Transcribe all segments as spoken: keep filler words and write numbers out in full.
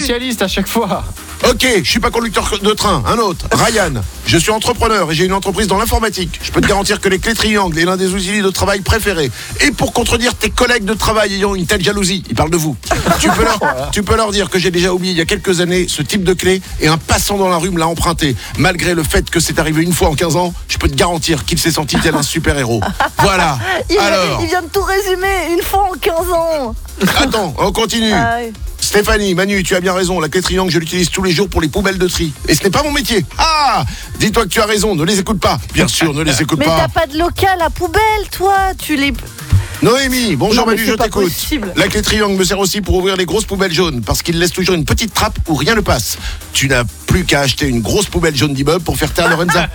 spécialiste à chaque fois. Ok, je suis pas conducteur de train, un autre. Ryan, je suis entrepreneur et j'ai une entreprise dans l'informatique. Je peux te garantir que les clés triangles est l'un des outils de travail préférés. Et pour contredire tes collègues de travail ayant une telle jalousie, ils parlent de vous. Tu peux leur, tu peux leur dire que j'ai déjà oublié il y a quelques années ce type de clé et un passant dans la rue me l'a emprunté. Malgré le fait que c'est arrivé une fois en quinze ans, je peux te garantir qu'il s'est senti tel un super-héros. Voilà. Il, Alors, il vient de tout résumer une fois en quinze ans. attends, on continue. Ah ouais. Stéphanie, Manu, tu as bien raison, la clé triangle, je l'utilise tous les jours pour les poubelles de tri. Et ce n'est pas mon métier. Ah, dis-toi que tu as raison, ne les écoute pas. Bien sûr, ne les écoute Mais pas. t'as pas de local à poubelle, toi. Tu les... Noémie, bonjour Non, mais Manu, c'est je pas t'écoute. possible. La clé triangle me sert aussi pour ouvrir les grosses poubelles jaunes, parce qu'il laisse toujours une petite trappe où rien ne passe. Tu n'as plus qu'à acheter une grosse poubelle jaune d'immeuble pour faire taire Lorenza.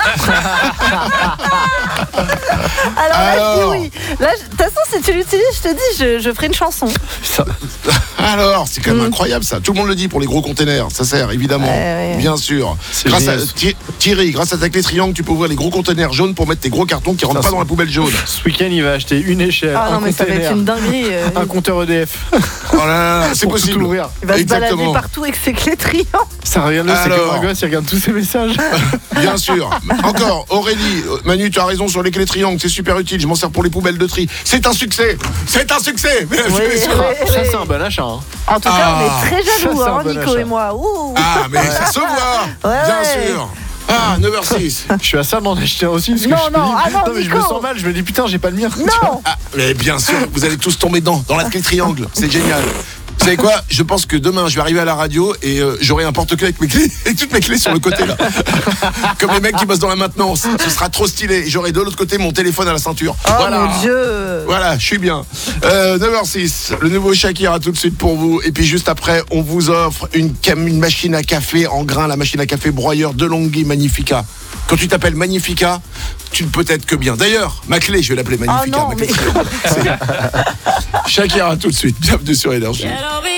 Alors là, Alors. je dis oui. Là, je- de toute façon, si tu l'utilises, je te dis, je, je ferai une chanson. Ça- Alors, c'est quand même Mm. incroyable ça. Tout le monde le dit pour les gros containers. Ça sert évidemment, Ouais, ouais. bien sûr. C'est Grâce à génial. Thi- Thierry, grâce à ta clé triangle, tu peux ouvrir les gros containers jaunes pour mettre tes gros cartons qui rentrent Ça, pas c'est- dans la poubelle jaune. Ce week-end, il va acheter une échelle, Ah un non, mais ça va être container, une dinguerie. euh, un compteur E D F. Oh là là, là, c'est Pour tout possible. ouvrir. Il va se balader Exactement. partout avec ses clés triangles. Ça regarde c'est Alors. comme un gosse, il regarde tous ses messages. Bien sûr. Encore, Aurélie, euh, Manu, tu as raison sur les clés triangles, c'est super utile. Je m'en sers pour les poubelles de tri. C'est un succès. C'est un succès. mesdames et Oui, messieurs. oui. Ça, c'est un bon achat. Hein. En tout cas, Ah. on est très jaloux, Ça, c'est un hein, bon Nico achat. et moi. Ouh. Ah, mais ça se voit. Ouais, Bien ouais. sûr. Ah, neuf heures six. Je suis à ça d'en acheter un aussi. Parce que Non, je me non, dis, ah non, mais je me Nico. sens mal. Je me dis, putain, j'ai pas le mien. Non. Ah, mais bien sûr, vous allez tous tomber dedans, dans la clé triangle. C'est génial. Vous savez quoi? Je pense que demain, je vais arriver à la radio et euh, j'aurai un porte-clés avec mes clés et toutes mes clés sur le côté là. Comme les mecs qui bossent dans la maintenance. Ce sera trop stylé. Et j'aurai de l'autre côté mon téléphone à la ceinture. Oh voilà. mon Dieu. Voilà, je suis bien. Euh, neuf heures six, le nouveau Shakira tout de suite pour vous. Et puis juste après, on vous offre une, cam- une machine à café en grains, la machine à café broyeur DeLonghi Magnifica. Quand tu t'appelles Magnifica, tu ne peux être que bien. D'ailleurs, ma clé, je vais l'appeler Magnifica. Oh non, ma clé. mais- C'est- Shakira tout de suite, bienvenue sur Énergie. Get over